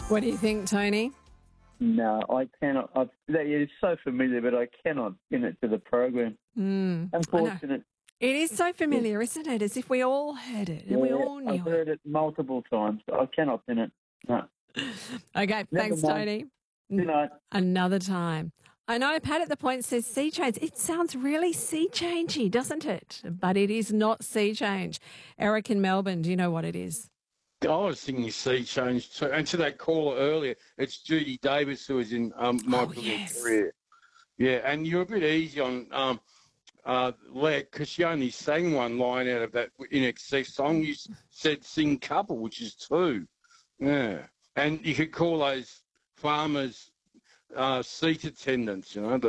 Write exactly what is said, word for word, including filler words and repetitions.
What do you think, Tony? No, I cannot. I, that is so familiar, but I cannot pin it to the program. Mm, Unfortunate. It is so familiar, isn't it? As if we all heard it and we Yeah, all knew I've heard it multiple times, but I cannot pin it. No. it. Okay, thanks, mind. Tony. Good night. Another time. I know Pat at the point says sea change. It sounds really sea changey, doesn't it? But it is not sea change. Eric in Melbourne, do you know what it is? I was thinking sea change too. And to that caller earlier, it's Judy Davis who was in um, My Oh, Brilliant yes. Career. Yeah, and you're a bit easy on um, uh, Let, because she only sang one line out of that In Excess song. You said sing couple, which is two. Yeah. And you could call those farmers uh, seat attendants, you know, the